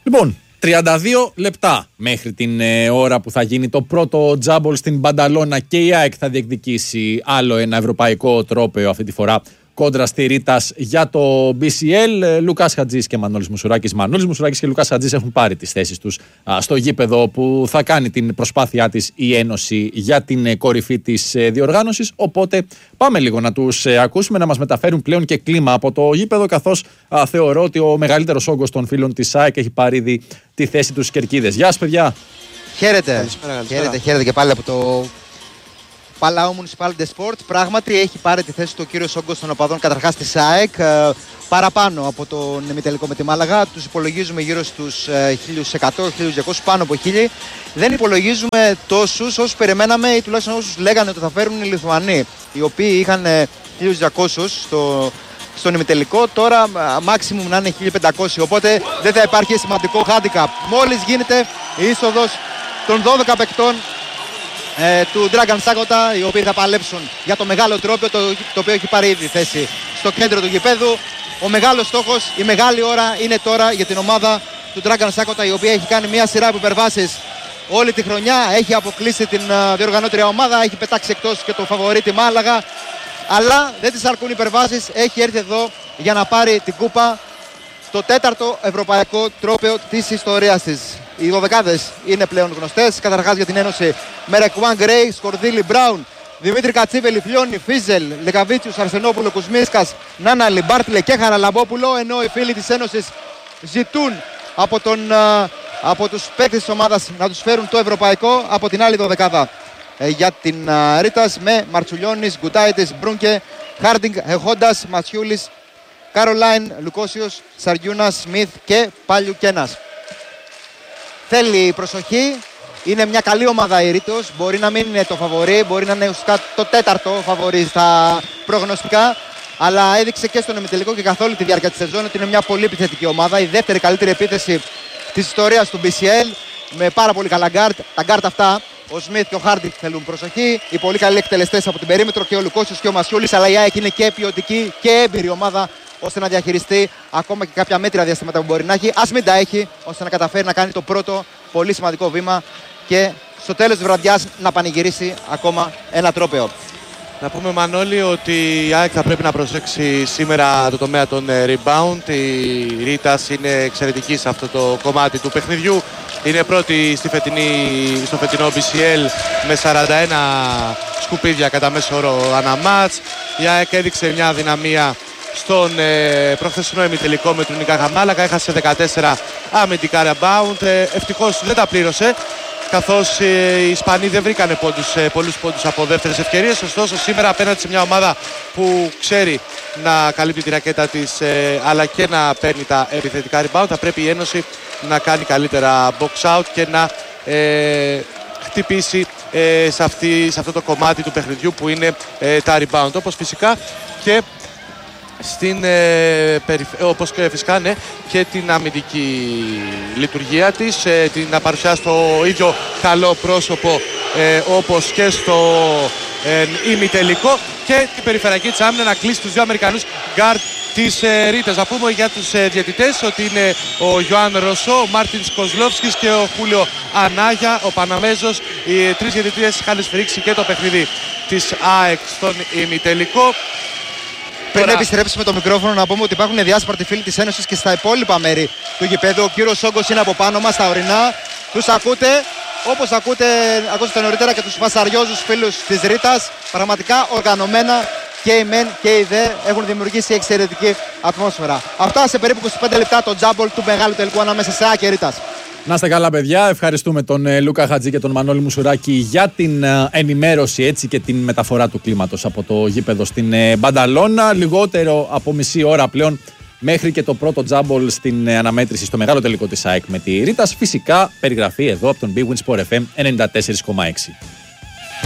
Λοιπόν, 32 λεπτά μέχρι την ώρα που θα γίνει το πρώτο τζάμπολ στην Μπανταλώνα και η ΑΕΚ θα διεκδικήσει άλλο ένα ευρωπαϊκό τρόπαιο αυτή τη φορά κόντρα στη Ρίτας για το BCL. Λουκάς Χατζής και Μανώλης Μουσουράκης. Μανώλης Μουσουράκης και Λουκάς Χατζής έχουν πάρει τις θέσεις τους στο γήπεδο που θα κάνει την προσπάθειά της η Ένωση για την κορυφή της διοργάνωσης. Οπότε πάμε λίγο να τους ακούσουμε, να μας μεταφέρουν πλέον και κλίμα από το γήπεδο, καθώς θεωρώ ότι ο μεγαλύτερος όγκος των φίλων της ΑΕΚ έχει πάρει ήδη τη θέση τους στις κερκίδες. Γεια σας, παιδιά. Χαίρετε. Χαίρετε και πάλι από το Παλαό Municipal de Sport. Πράγματι έχει πάρει τη θέση του ο κύριος όγκος των οπαδών καταρχάς της ΑΕΚ, παραπάνω από τον ημιτελικό με τη Μάλαγα. Τους υπολογίζουμε γύρω στους 1.100-1.200, πάνω από 1.000. Δεν υπολογίζουμε τόσους όσους περιμέναμε ή τουλάχιστον όσους λέγανε ότι θα φέρουν οι Λιθουανοί, οι οποίοι είχαν 1.200 στον ημιτελικό. Τώρα maximum να είναι 1.500, οπότε δεν θα υπάρχει σημαντικό handicap. Μόλις γίνεται η είσοδος των 12 παικτών του Dragan Sakota, οι οποίοι θα παλέψουν για το μεγάλο τρόπαιο, το οποίο έχει πάρει ήδη θέση στο κέντρο του γηπέδου. Ο μεγάλος στόχος, η μεγάλη ώρα είναι τώρα για την ομάδα του Dragan Sakota, η οποία έχει κάνει μια σειρά από υπερβάσεις όλη τη χρονιά. Έχει αποκλείσει την διοργανώτρια ομάδα, έχει πετάξει εκτός και το φαβορί τη Μάλαγα, αλλά δεν της αρκούν υπερβάσεις. Έχει έρθει εδώ για να πάρει την κούπα, το τέταρτο ευρωπαϊκό τρόπαιο της ιστορίας της. Οι δωδεκάδες είναι πλέον γνωστές. Καταρχάς για την Ένωση: Μερεκουάν Γκρέι, Σκορδίλη Μπράουν, Δημήτρη Κατσίβελη, Φλιώνη, Φίζελ, Λεγαβίτσιους, Αρσενόπουλο, Κουσμίσκας, Νάνα Λιμπάρτλε και Χαραλαμπόπουλο. Ενώ οι φίλοι της Ένωσης ζητούν από τους παίκτες της ομάδας να τους φέρουν το ευρωπαϊκό από την άλλη δωδεκάδα. Για την Ρίτας με Μαρτσουλιώνης, Γκουτάιτης, Μπρούνκε, Χάρντινγκ, Χόντας, Ματσιούλης, Καρολάιν, Λουκόσιος, Σαριούνας, Σμιθ και Πάλιου Κένας. Θέλει προσοχή. Είναι μια καλή ομάδα η Ρήτος. Μπορεί να μην είναι το φαβορί, μπορεί να είναι ουσιαστικά το τέταρτο φαβορί στα προγνωστικά. Αλλά έδειξε και στον ημιτελικό και καθ' όλη τη διάρκεια της σεζόν ότι είναι μια πολύ επιθετική ομάδα. Η δεύτερη καλύτερη επίθεση της ιστορίας του BCL. Με πάρα πολύ καλά γκάρτ. Τα γκάρτ αυτά, ο Σμιθ και ο Χάρντινγκ, θέλουν προσοχή. Οι πολύ καλοί εκτελεστές από την περίμετρο και ο Λουκόσιος και ο Μασιούλης. Αλλά η ΑΕΚ είναι και ποιοτική και έμπειρη ομάδα, ώστε να διαχειριστεί ακόμα και κάποια μέτρια διαστήματα που μπορεί να έχει. Ας μην τα έχει, ώστε να καταφέρει να κάνει το πρώτο πολύ σημαντικό βήμα και στο τέλος της βραδιάς να πανηγυρίσει ακόμα ένα τρόπαιο. Να πούμε, Μανώλη, ότι η ΑΕΚ θα πρέπει να προσέξει σήμερα το τομέα των rebound. Η Ρίτας είναι εξαιρετική σε αυτό το κομμάτι του παιχνιδιού. Είναι πρώτη στο φετινό BCL με 41 σκουπίδια κατά μέσο όρο ανά μάτς. Η ΑΕΚ έδειξε μια δυναμία στον προχθεσινό ημιτελικό με την Ικάχα Μάλακα. Έχασε 14 αμυντικά rebound. Ευτυχώς δεν τα πλήρωσε, καθώς οι Ισπανοί δεν βρήκανε πολλούς πόντους από δεύτερες ευκαιρίες. Ωστόσο σήμερα απέναντι σε μια ομάδα που ξέρει να καλύπτει τη ρακέτα της αλλά και να παίρνει τα επιθετικά rebound, θα πρέπει η Ένωση να κάνει καλύτερα box out και να χτυπήσει σε αυτό το κομμάτι του παιχνιδιού που είναι τα rebound, όπως φυσικά και όπως και φυσικά και την αμυντική λειτουργία της, να παρουσιάσει το ίδιο καλό πρόσωπο όπως και στο ημιτελικό, και την περιφερειακή της άμυνα να κλείσει τους δύο Αμερικανούς γκάρτ της Ρίτας. Να πούμε για τους διαιτητές ότι είναι ο Ιωάνν Ρωσό, ο Μάρτιν Κοσλόφσκης και ο Χούλιο Ανάγια, ο Παναμέζος. Οι τρεις διαιτητές είχαν σφυρίξει και το παιχνίδι της ΑΕΚ στον ημιτελικό. Πριν επιστρέψουμε το μικρόφωνο, να πούμε ότι υπάρχουν διάσπαρτοι φίλοι της Ένωσης και στα υπόλοιπα μέρη του γηπέδου. Ο κύριος Όγκος είναι από πάνω μας, στα ορεινά. Τους ακούτε, όπως ακούσατε νωρίτερα και τους φασαριόζους φίλους της Ρίτας. Πραγματικά οργανωμένα και οι μεν και οι δε έχουν δημιουργήσει εξαιρετική ατμόσφαιρα. Αυτά σε περίπου 25 λεπτά το τζάμπολ του μεγάλου τελικού ανάμεσα σε ΑΕΚ και Ρίτας. Να είστε καλά, παιδιά. Ευχαριστούμε τον Λούκα Χατζή και τον Μανώλη Μουσουράκη για την ενημέρωση έτσι και την μεταφορά του κλίματος από το γήπεδο στην Μπανταλώνα. Λιγότερο από μισή ώρα πλέον μέχρι και το πρώτο τζάμπολ στην αναμέτρηση στο μεγάλο τελικό της ΑΕΚ με τη Ρίτας. Φυσικά περιγραφή εδώ από τον Big Win Sport FM 94,6.